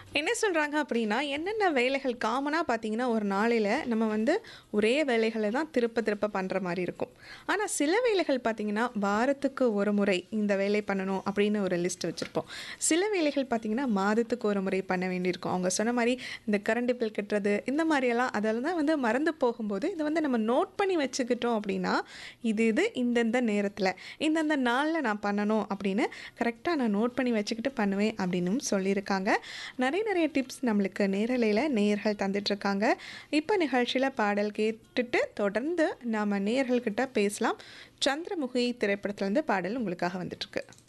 என்ன சொல்றாங்க அப்படின்னா, என்னென்ன வேலைகள் காமனா பார்த்தீங்கன்னா, ஒரு நாளையில நம்ம வந்து ஒரே வேலைகள தான் திருப்ப திருப்ப பண்ற மாரி இருக்கும். ஆனா, சில வேலைகள் பார்த்தீங்கன்னா, வாரத்துக்கு ஒரு முறை இந்த வேலை பண்ணணும் அப்படின்னு ஒரு லிஸ்ட் வச்சிருப்போம். சில வேலைகள் பார்த்தீங்கன்னா, மாதத்துக்கு ஒரு முறை பண்ண வேண்டியிருக்கும். அவங்க சொன்ன மாரி இந்த கரண்ட் பில் கட்டுறது, இந்த மாரியெல்லாம் அதெல்லாம் வந்து மறந்து போகும்போது, இத வந்து நம்ம நோட் பண்ணி வச்சுக்கிட்டோம் அப்படின்னா, இது இந்தந்த நேரத்தில, இந்தந்த நாள்ல நான் பண்ணணும் அப்படின்னு கரெக்ட்டா நான் நோட் பண்ணி வச்சுக்கிட்டு பண்ணுவேன் அப்படின்னும் சொல்லியிருக்காங்க. நெறைய டிப்ஸ் நம்மளுக்கு நேரலையில நேயர்கள் தந்துட்டுருக்காங்க. இப்ப நிகழ்ச்சியில பாடல் கேட்டுட்டு தொடர்ந்து நாம நேயர்கள்கிட்ட பேசலாம். சந்திரமுகி திரைப்படத்துலருந்து பாடல் உங்களுக்காக வந்துட்டுருக்கு.